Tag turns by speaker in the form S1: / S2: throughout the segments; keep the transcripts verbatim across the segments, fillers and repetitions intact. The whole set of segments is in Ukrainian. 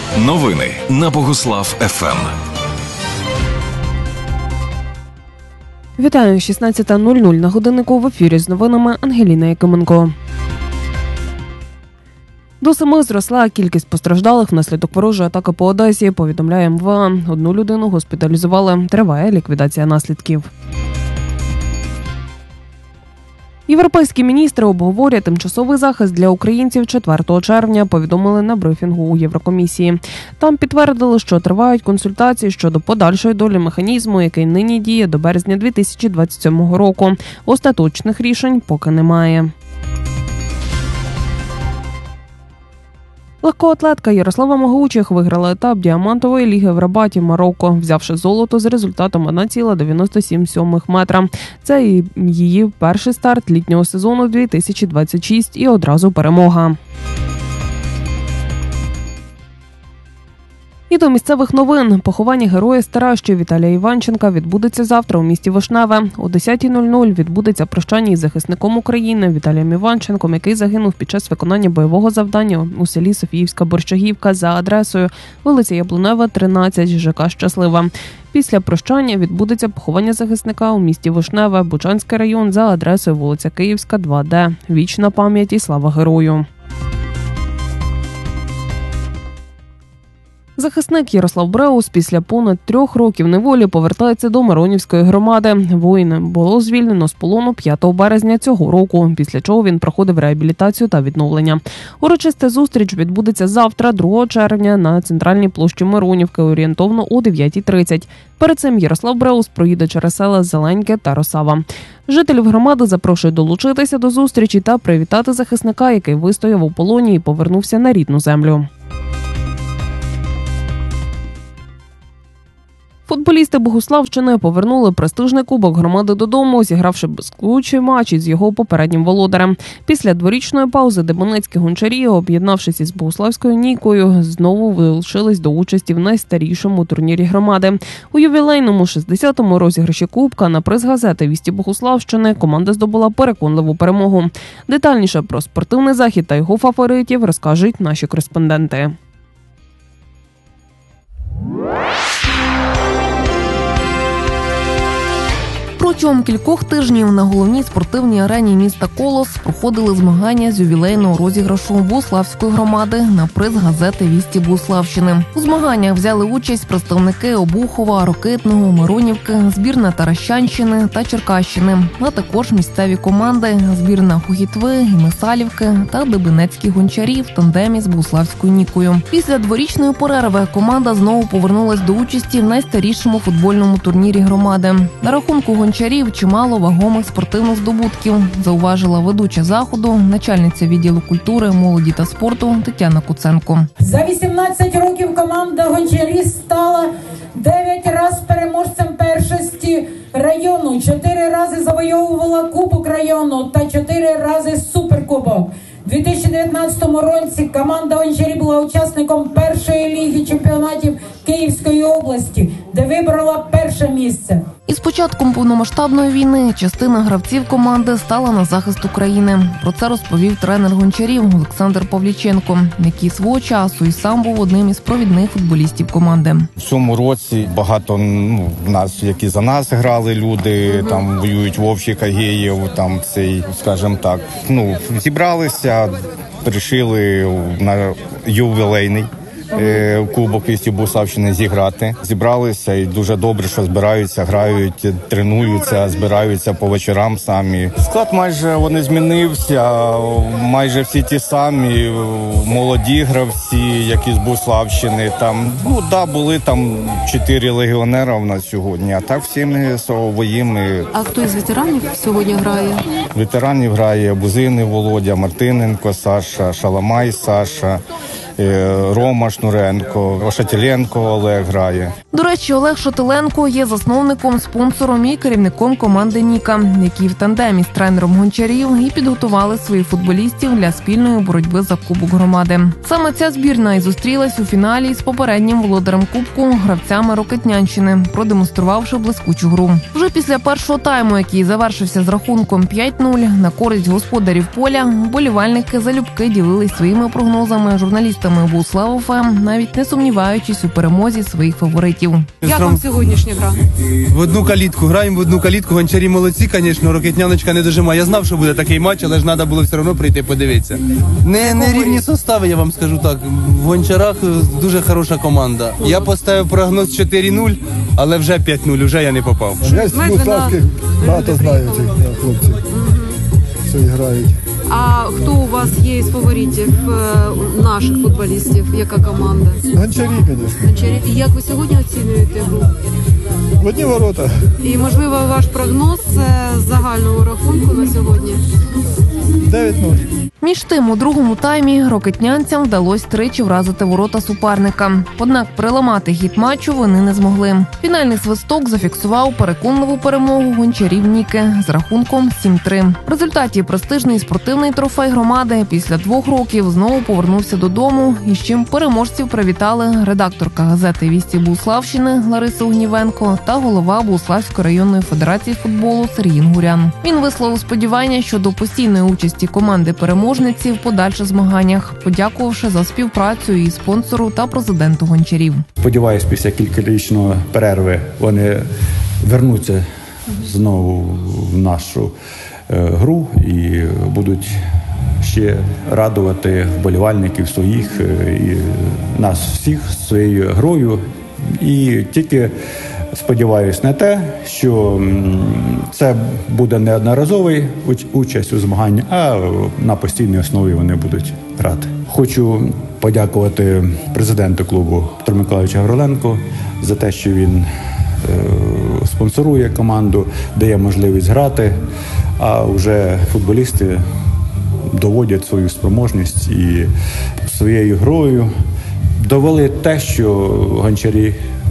S1: Новини на Богуслав еф ем.
S2: Вітаю, шістнадцята нуль нуль на годиннику, в ефірі з новинами Ангеліна Якименко. До семи зросла кількість постраждалих внаслідок ворожої атаки по Одесі, повідомляє ем ве а. Одну людину госпіталізували, триває ліквідація наслідків. Європейські міністри обговорять тимчасовий захист для українців четвертого червня, повідомили на брифінгу у Єврокомісії. Там підтвердили, що тривають консультації щодо подальшої долі механізму, який нині діє до березня дві тисячі двадцять сьомого року. Остаточних рішень поки немає. Легкоатлетка Ярослава Могучих виграла етап діамантової ліги в Рабаті, Марокко, взявши золото з результатом одна ціла дев'яносто сім сотих метра. Це її перший старт літнього сезону дві тисячі двадцять шість і одразу перемога. І до місцевих новин. Поховання героя Старащі Віталія Іванченка відбудеться завтра у місті Вишневе. О десятій нуль нуль відбудеться прощання із захисником України Віталієм Іванченком, який загинув під час виконання бойового завдання у селі Софіївська Борщагівка за адресою вулиця Яблунева, тринадцять, ЖК «Щаслива». Після прощання відбудеться поховання захисника у місті Вишневе, Бучанський район, за адресою вулиця Київська, два Д. Вічна пам'ять і слава герою. Захисник Ярослав Бреус після понад трьох років неволі повертається до Миронівської громади. Воїна було звільнено з полону п'ятого березня цього року, після чого він проходив реабілітацію та відновлення. Урочиста зустріч відбудеться завтра, другого червня, на центральній площі Миронівки, орієнтовно о дев'ятій тридцять. Перед цим Ярослав Бреус проїде через села Зеленьке та Росава. Жителів громади запрошують долучитися до зустрічі та привітати захисника, який вистояв у полоні і повернувся на рідну землю. Футболісти Богуславщини повернули престижний кубок громади додому, зігравши блискучий матч із його попереднім володарем. Після дворічної паузи дебонецькі гончарі, об'єднавшись із Богуславською Нійкою, знову вилучились до участі в найстарішому турнірі громади. У ювілейному шістдесятому розіграші кубка на приз газети «Вісті Богуславщини» команда здобула переконливу перемогу. Детальніше про спортивний захід та його фаворитів розкажуть наші кореспонденти. Протягом кількох тижнів на головній спортивній арені міста Колос проходили змагання з ювілейного розіграшу Богуславської громади на приз газети «Вісті Богуславщини». У змаганнях взяли участь представники Обухова, Рокитного, Миронівки, збірна Таращанщини та Черкащини, а також місцеві команди збірна Хохітви, Мисалівки та Дебенецькі гончарі в тандемі з Богуславською Нікою. Після дворічної перерви команда знову повернулась до участі в найстарішому футбольному турнірі громади. На рахунку гончарів чимало вагомих спортивних здобутків, зауважила ведуча заходу, начальниця відділу культури, молоді та спорту Тетяна Куценко.
S3: За вісімнадцять років команда гончарі стала дев'ять разів переможцем першості району, чотири рази завойовувала Кубок району та чотири рази суперкубок. У дві тисячі дев'ятнадцятому році команда гончарі була учасником першої ліги чемпіонатів Київської області, де вибрала перше місце.
S2: Із початком повномасштабної війни частина гравців команди стала на захист України. Про це розповів тренер гончарів Олександр Павліченко, який свого часу і сам був одним із провідних футболістів команди.
S4: В цьому році багато ну, нас, які за нас грали люди, угу. там воюють Вовчик, Агеєв, там цей, скажімо так, ну, зібралися, вирішили на ювілейний Кубок «Вісті Богуславщини» зіграти. Зібралися і дуже добре, що збираються, грають, тренуються, збираються по вечорам самі. Склад майже вони змінився, майже всі ті самі, молоді гравці, які з Богуславщини. Там, ну да, були там чотири легіонера у нас сьогодні, а так всі ми своїми.
S2: А хто із ветеранів сьогодні грає?
S4: Ветеранів грає Бузини Володя, Мартиненко Саша, Шаламай Саша, Рома Шнуренко, Шатиленко Олег грає.
S2: До речі, Олег Шатиленко є засновником, спонсором і керівником команди «Ніка», які в тандемі з тренером гончарів і підготували своїх футболістів для спільної боротьби за Кубок громади. Саме ця збірна і зустрілась у фіналі з попереднім володарем Кубку гравцями Рокитнянщини, продемонструвавши блискучу гру. Вже після першого тайму, який завершився з рахунком п'ять нуль на користь господарів поля, вболівальники залюбки ділились своїми прогнозами журналіста футболістами Богуслав ФМ, навіть не сумніваючись у перемозі своїх фаворитів.
S5: Як вам сьогоднішня гра?
S6: В одну калітку граємо, в одну калітку. Гончарі молодці, звісно, Рокетняночка не дожимає. Я знав, що буде такий матч, але ж треба було все одно прийти подивитися. Не, не рівні состави, я вам скажу так. В Гончарах дуже хороша команда. Я поставив прогноз чотири нуль, але вже п'ять нуль, вже я не попав.
S7: Я з Богуславських багато знаю цих хлопців, що грають.
S5: А хто у вас є із фаворитів е, наших футболістів? Яка команда?
S7: Гончарі, звісно.
S5: Гончарі. І як ви сьогодні оцінюєте гру?
S7: В одні ворота.
S5: І, можливо, ваш прогноз е, загального рахунку на сьогодні?
S7: дев'ять нуль.
S2: Між тим, у другому таймі рокетнянцям вдалося тричі вразити ворота суперника. Однак переламати хід матчу вони не змогли. Фінальний свисток зафіксував переконливу перемогу гончарів Ніки з рахунком сім три. В результаті престижний спортивний трофей громади після двох років знову повернувся додому, і з чим переможців привітали редакторка газети «Вісті Богуславщини» Лариса Огнівенко та голова Богуславської районної федерації футболу Сергій Інгурян. Він висловив сподівання щодо постійної участі команди переможниці в подальших змаганнях, подякувавши за співпрацю і спонсору та президенту гончарів.
S8: Сподіваюсь, після кількарічної перерви вони вернуться знову в нашу е, гру і будуть ще радувати вболівальників своїх е, і нас всіх своєю грою. І тільки сподіваюсь на те, що це буде не одноразовий участь у змаганні, а на постійній основі вони будуть грати. Хочу подякувати президенту клубу Петру Миколайовичу Гавриленку за те, що він е, спонсорує команду, дає можливість грати, а вже футболісти доводять свою спроможність і своєю грою довели те, що гончарі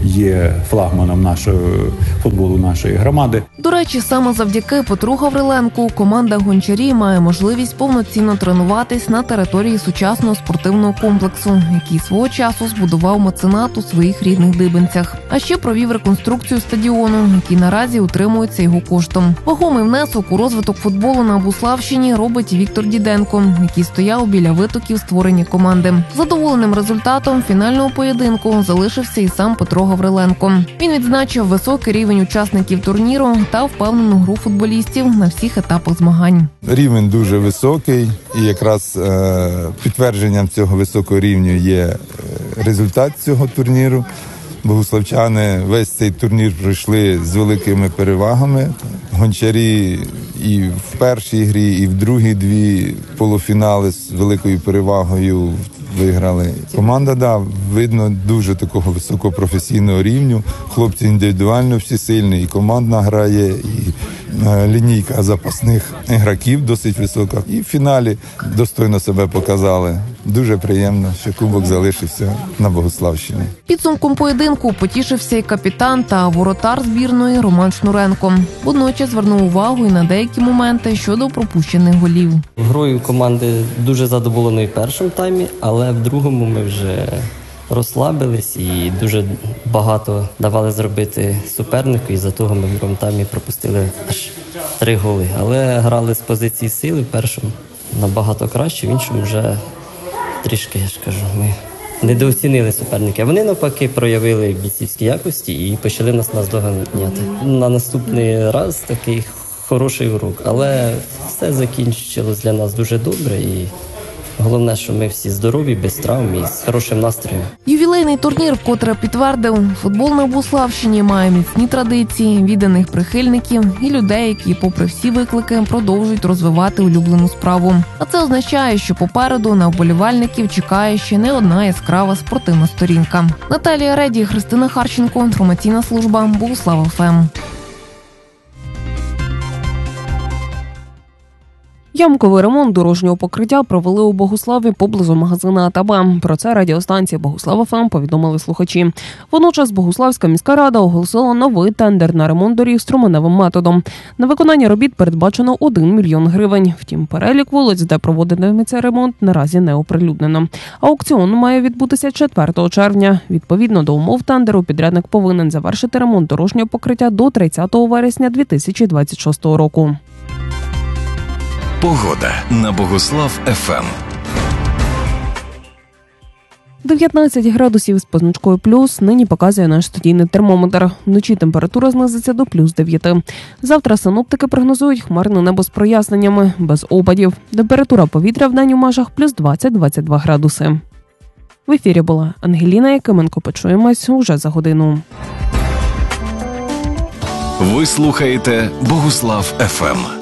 S8: є флагманом нашого футболу, нашої громади.
S2: До речі, саме завдяки Петру Гавриленку команда гончарі має можливість повноцінно тренуватись на території сучасного спортивного комплексу, який свого часу збудував меценат у своїх рідних Дибенцях. А ще провів реконструкцію стадіону, який наразі утримується його коштом. Вагомий внесок у розвиток футболу на Богуславщині робить Віктор Діденко, який стояв біля витоків створення команди. Задоволеним результатом фінального поєдинку залишився і сам Петро Гавриленко. Він відзначив високий рівень учасників турніру та впевнену гру футболістів на всіх етапах змагань.
S9: Рівень дуже високий, і якраз е, підтвердженням цього високого рівня є результат цього турніру. Богуславчани весь цей турнір пройшли з великими перевагами. Гончарі і в першій грі, і в другій дві полуфінали з великою перевагою виграли. Команда, да, видно, дуже такого високопрофесійного рівню. Хлопці індивідуально всі сильні, і командна грає, і лінійка запасних гравців досить висока. І в фіналі достойно себе показали. Дуже приємно, що кубок залишився на Богуславщині.
S2: Підсумком поєдинку потішився і капітан та воротар збірної Роман Шнуренко. Водночас звернув увагу і на деякі моменти щодо пропущених голів.
S10: Грою команди дуже задоволений в першому таймі, але в другому ми вже розслабились і дуже багато давали зробити супернику, і за того ми в другому таймі пропустили аж три голи. Але грали з позиції сили в першому набагато краще, в іншому вже трішки, я ж кажу, ми недооцінили суперника. Вони навпаки проявили бійцівські якості і почали нас наздоганяти. На наступний раз такий хороший урок, але все закінчилось для нас дуже добре і головне, що ми всі здорові, без травм і з хорошим настроєм.
S2: Ювілейний турнір вкотре підтвердив, футбол на Богуславщині має міцні традиції, відданих прихильників і людей, які попри всі виклики продовжують розвивати улюблену справу. А це означає, що попереду на вболівальників чекає ще не одна яскрава спортивна сторінка. Наталія Реді, Христина Харченко, інформаційна служба Богуслав ФМ. Ямковий ремонт дорожнього покриття провели у Богуславі поблизу магазина АТБ. Про це радіостанції Богуслав ФМ повідомили слухачі. Водночас Богуславська міська рада оголосила новий тендер на ремонт доріг струменевим методом. На виконання робіт передбачено один мільйон гривень. Втім, перелік вулиць, де проводитиметься ремонт, наразі не оприлюднено. Аукціон має відбутися четвертого червня. Відповідно до умов тендеру, підрядник повинен завершити ремонт дорожнього покриття до тридцятого вересня дві тисячі двадцять шостого року.
S1: Погода на Богуслав ФМ.
S11: дев'ятнадцять градусів з позначкою плюс нині показує наш студійний термометр. Вночі температура знизиться до плюс дев'яти. Завтра синоптики прогнозують хмарне небо з проясненнями, без опадів. Температура повітря в день у межах плюс двадцять - двадцять два градуси. В ефірі була Ангеліна Якименко. Почуємось уже за годину.
S1: Ви слухаєте Богуслав еф ем.